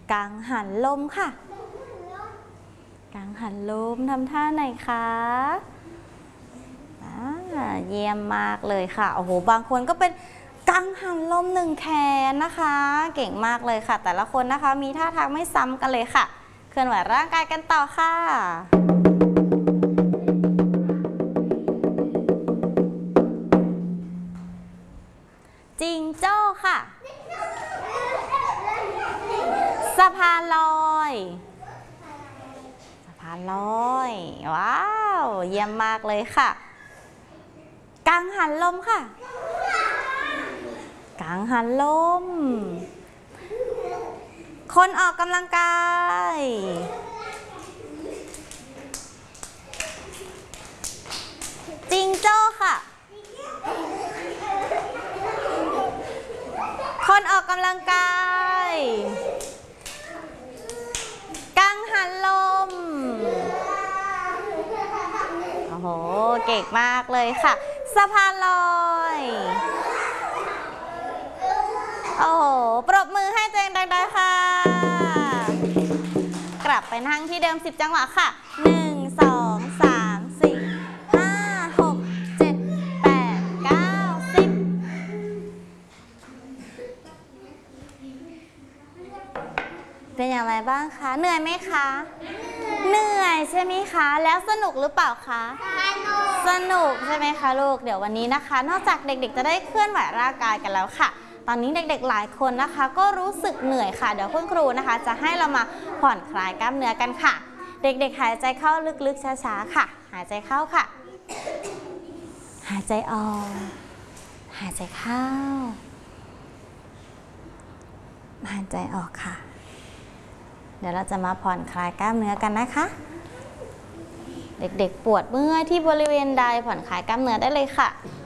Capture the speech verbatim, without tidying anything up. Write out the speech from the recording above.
กังหันลมค่ะกังหันลมทำท่าไหนคะเยี่ยมมากเลยค่ะโอ้โหบางคนก็เป็นกังหันลมหนึ่งแขนนะคะเก่งมากเลยค่ะแต่ละคนนะคะมีท่าทางไม่ซ้ำกันเลยค่ะเคลื่อนไหวร่างกายกันต่อค่ะจิงโจ้ค่ะสะพานลอยสะพานลอยว้าวเยี่ยมมากเลยค่ะกังหันลมค่ะกังหันลมคนออกกำลังกายจิงโจ้ค่ะคนออกกำลังกายกังหันลมโอ้โหเก่งมากเลยค่ะสะพานลอยโอ้โหปรบมือให้ตัวเองดังๆค่ะกลับไปนั่งที่เดิมสิบจังหวะค่ะหนึ่ง สอง สาม สี่ ห้า หก เจ็ด แปด เก้า สิบเป็นอย่างไรบ้างคะเหนื่อยไหมคะเหนื่อยใช่ไหมคะแล้วสนุกหรือเปล่าคะสนุกใช่ไหมคะลูกเดี๋ยววันนี้นะคะนอกจากเด็กๆจะได้เคลื่อนไหวร่างกายกันแล้วค่ะตอนนี้เด็กๆหลายคนนะคะก็รู้สึกเหนื่อยค่ะเดี๋ยวคุณครูนะคะจะให้เรามาผ่อนคลายกล้ามเนื้อกันค่ะเด็กๆหายใจเข้าลึกๆช้าๆค่ะหายใจเข้าค่ะหายใจออกหายใจเข้าหายใจออกค่ะเดี๋ยวเราจะมาผ่อนคลายกล้ามเนื้อกันนะคะเด็กๆปวดเมื่อยที่บริเวณใดผ่อนคลายกล้ามเนื้อได้เลยค่ะ